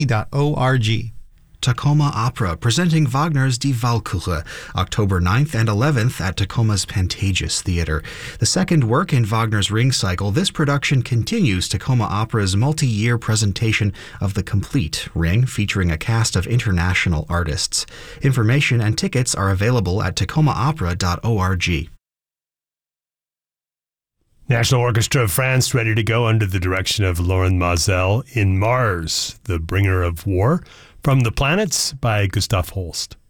.org. Tacoma Opera, presenting Wagner's Die Walküre, October 9th and 11th at Tacoma's Pantages Theater. The second work in Wagner's Ring Cycle, this production continues Tacoma Opera's multi-year presentation of the complete Ring, featuring a cast of international artists. Information and tickets are available at tacomaopera.org. National Orchestra of France ready to go under the direction of Lauren Mazel in Mars, the Bringer of War, from the Planets by Gustav Holst.